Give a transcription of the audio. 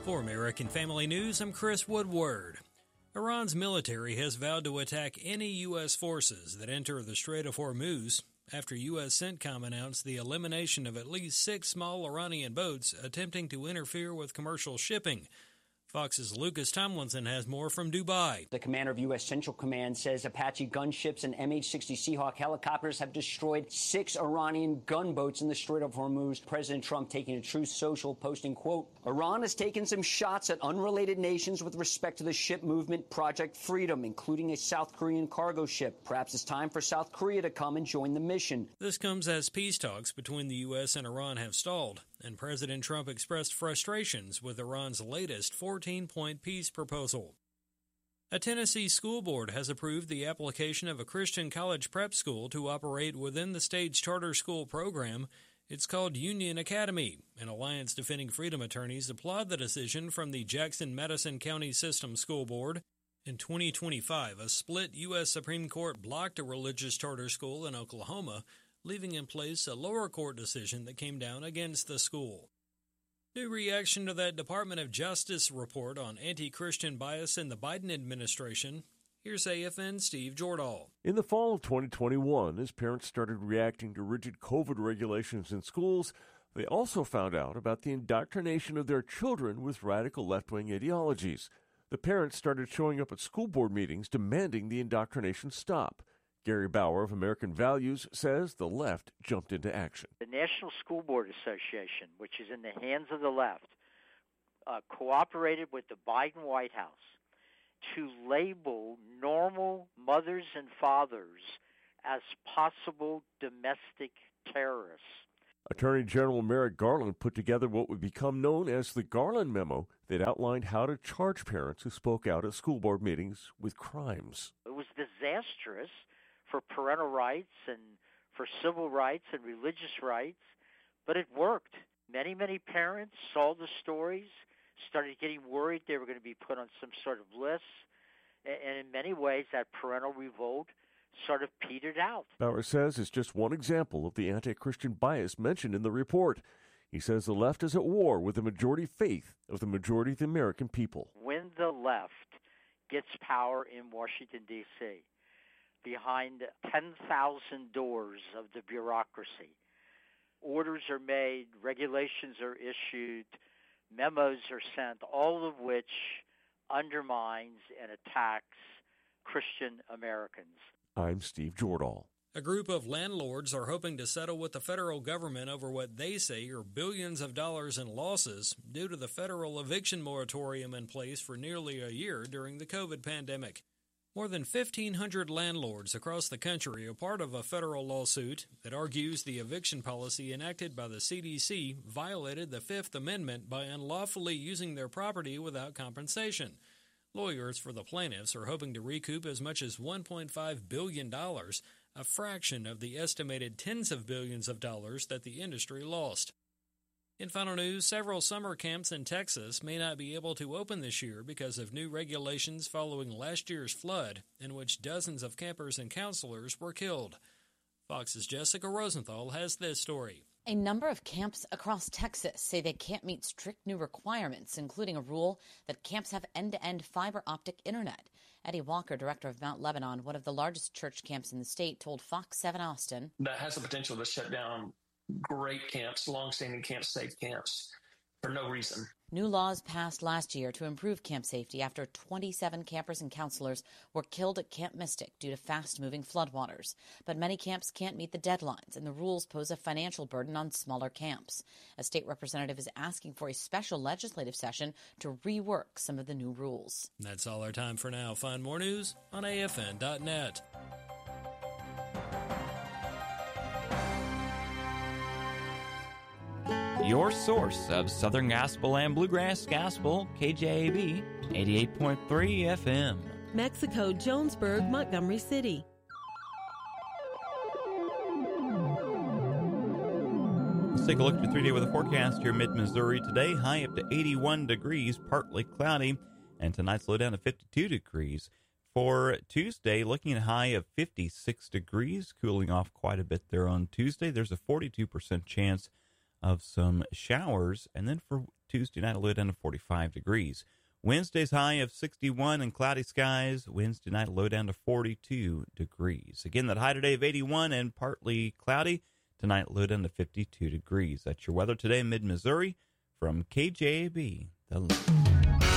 For American Family News, I'm Chris Woodward. Iran's military has vowed to attack any U.S. forces that enter the Strait of Hormuz after U.S. CENTCOM announced the elimination of at least 6 small Iranian boats attempting to interfere with commercial shipping. Fox's Lucas Tomlinson has more from Dubai. The commander of U.S. Central Command says Apache gunships and MH-60 Seahawk helicopters have destroyed 6 Iranian gunboats in the Strait of Hormuz. President Trump taking to Truth Social, posting, quote, Iran has taken some shots at unrelated nations with respect to the ship movement Project Freedom, including a South Korean cargo ship. Perhaps it's time for South Korea to come and join the mission. This comes as peace talks between the U.S. and Iran have stalled, and President Trump expressed frustrations with Iran's latest 14-point peace proposal. A Tennessee school board has approved the application of a Christian college prep school to operate within the state's charter school program. It's called Union Academy, and Alliance Defending Freedom attorneys applaud the decision from the Jackson-Madison County System School Board. In 2025, a split U.S. Supreme Court blocked a religious charter school in Oklahoma, leaving in place a lower court decision that came down against the school. New reaction to that Department of Justice report on anti-Christian bias in the Biden administration. Here's AFN's Steve Jordahl. In the fall of 2021, as parents started reacting to rigid COVID regulations in schools, they also found out about the indoctrination of their children with radical left-wing ideologies. The parents started showing up at school board meetings demanding the indoctrination stop. Gary Bauer of American Values says the left jumped into action. The National School Board Association, which is in the hands of the left, cooperated with the Biden White House to label normal mothers and fathers as possible domestic terrorists. Attorney General Merrick Garland put together what would become known as the Garland Memo that outlined how to charge parents who spoke out at school board meetings with crimes. It was disastrous for parental rights and for civil rights and religious rights, but it worked. Many parents saw the stories, started getting worried they were going to be put on some sort of list, and in many ways that parental revolt sort of petered out. Bauer says it's just one example of the anti-Christian bias mentioned in the report. He says the left is at war with the majority faith of the majority of the American people. When the left gets power in Washington, D.C., behind 10,000 doors of the bureaucracy, orders are made, regulations are issued, memos are sent, all of which undermines and attacks Christian Americans. I'm Steve Jordahl. A group of landlords are hoping to settle with the federal government over what they say are billions of dollars in losses due to the federal eviction moratorium in place for nearly a year during the COVID pandemic. More than 1,500 landlords across the country are part of a federal lawsuit that argues the eviction policy enacted by the CDC violated the Fifth Amendment by unlawfully using their property without compensation. Lawyers for the plaintiffs are hoping to recoup as much as $1.5 billion, a fraction of the estimated tens of billions of dollars that the industry lost. In final news, several summer camps in Texas may not be able to open this year because of new regulations following last year's flood, in which dozens of campers and counselors were killed. Fox's Jessica Rosenthal has this story. A number of camps across Texas say they can't meet strict new requirements, including a rule that camps have end-to-end fiber optic internet. Eddie Walker, director of Mount Lebanon, one of the largest church camps in the state, told Fox 7 Austin. That has the potential to shut down great camps, long-standing camps, safe camps, for no reason. New laws passed last year to improve camp safety after 27 campers and counselors were killed at Camp Mystic due to fast-moving floodwaters. But many camps can't meet the deadlines, and the rules pose a financial burden on smaller camps. A state representative is asking for a special legislative session to rework some of the new rules. That's all our time for now. Find more news on AFN.net. Your source of Southern Gospel and Bluegrass Gospel, KJAB 88.3 FM. Mexico, Jonesburg, Montgomery City. Let's take a look at your 3-day weather forecast here mid-Missouri today. High up to 81 degrees, partly cloudy, and tonight's low down to 52 degrees. For Tuesday, looking at a high of 56 degrees, cooling off quite a bit there on Tuesday. There's a 42% chance of some showers. And then for Tuesday night, a low down to 45 degrees. Wednesday's high of 61 and cloudy skies. Wednesday night, low down to 42 degrees. Again, that high today of 81 and partly cloudy. Tonight, low down to 52 degrees. That's your weather today in mid-Missouri from KJAB. The